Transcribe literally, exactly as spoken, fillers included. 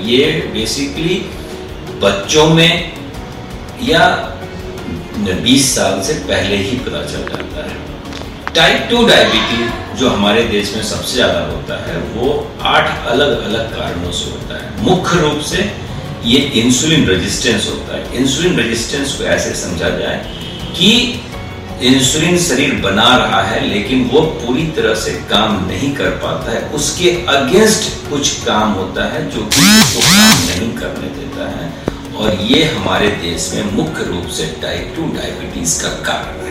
ये बेसिकली बच्चों में या बीस साल से पहले ही पता चल जाता है। टाइप टू डायबिटीज जो हमारे देश में सबसे ज़्यादा होता है वो आठ अलग अलग कारणों से होता है। मुख्य रूप से ये इंसुलिन रेजिस्टेंस होता है। इंसुलिन रेजिस्टेंस को ऐसे समझा जाए कि इंसुलिन शरीर बना रहा है लेकिन वो पूरी तरह से काम नहीं कर पाता है, उसके अगेंस्ट कुछ काम होता है जो कि उसको काम नहीं करने देता है, और ये हमारे देश में मुख्य रूप से टाइप टू डायबिटीज का कारण है।